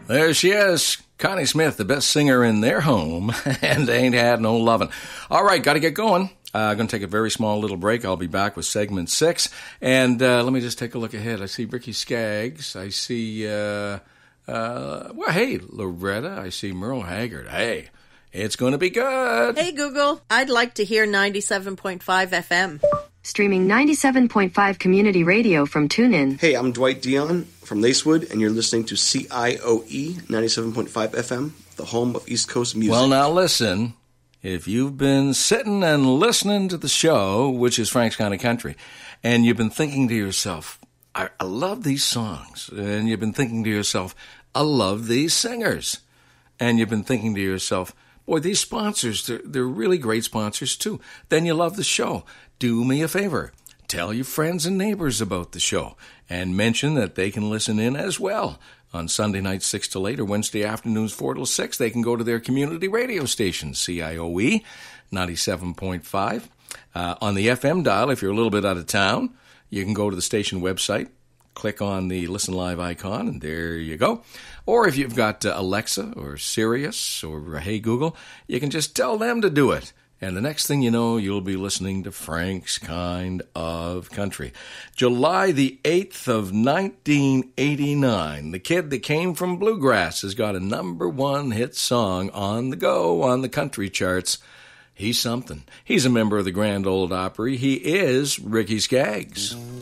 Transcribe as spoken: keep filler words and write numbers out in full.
There she is, Connie Smith, the best singer in their home, and they ain't had no lovin'. All right, got to get going. I'm uh, going to take a very small little break. I'll be back with segment six. And uh, let me just take a look ahead. I see Ricky Skaggs. I see, uh, uh, well, hey, Loretta. I see Merle Haggard. Hey, it's going to be good. Hey, Google. I'd like to hear ninety-seven point five F M. Streaming ninety-seven point five Community Radio from TuneIn. Hey, I'm Dwight Dion from Lacewood, and you're listening to C I O E ninety-seven point five F M, the home of East Coast music. Well, now listen. If you've been sitting and listening to the show, which is Frank's Kind of Country, and you've been thinking to yourself, I, I love these songs, and you've been thinking to yourself, I love these singers, and you've been thinking to yourself, boy, these sponsors, they're, they're really great sponsors too, then you love the show. Do me a favor. Tell your friends and neighbors about the show, and mention that they can listen in as well. On Sunday nights, six till eight, or Wednesday afternoons, four till six, they can go to their community radio station, C I O E, ninety-seven point five. Uh, on the F M dial, if you're a little bit out of town, you can go to the station website, click on the Listen Live icon, and there you go. Or if you've got uh, Alexa or Sirius or uh, Hey Google, you can just tell them to do it. And the next thing you know, you'll be listening to Frank's Kind of Country. July the eighth of nineteen eighty-nine, the kid that came from Bluegrass has got a number one hit song on the go on the country charts. He's something. He's a member of the Grand Ole Opry. He is Ricky Skaggs.